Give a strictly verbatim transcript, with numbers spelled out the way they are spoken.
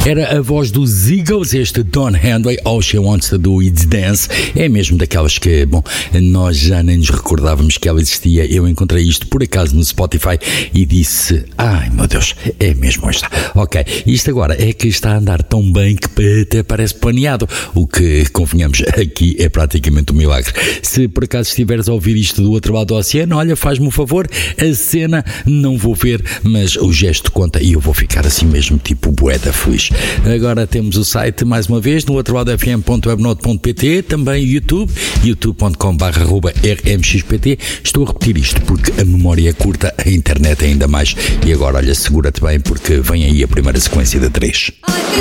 Era a voz dos Eagles, este Don Henley, All She Wants to Do Is Dance. É mesmo daquelas que, bom, nós já nem nos recordávamos que ela existia. Eu encontrei isto por acaso no Spotify e disse, ai meu Deus, é mesmo esta. Ok, isto agora é que está a andar tão bem que até parece planeado, o que, convenhamos, aqui é praticamente um milagre. Se por acaso estiveres a ouvir isto do outro lado do oceano, olha, faz-me um favor, a cena não vou ver, mas o gesto conta e eu vou ficar assim mesmo, tipo bué da feliz. Agora temos o site, mais uma vez, no outro lado f m ponto webnote ponto p t, também YouTube, youtube ponto com barra arroba r m x p t. Estou a repetir isto porque a memória é curta, a internet é ainda mais. E agora, olha, segura-te bem porque vem aí a primeira sequência de três.